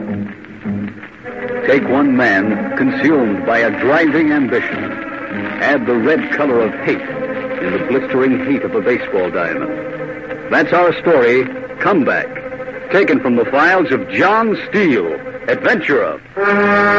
Take one man consumed by a driving ambition. Add the red color of hate in the blistering heat of a baseball diamond. That's our story, Comeback, taken from the files of John Steele, adventurer.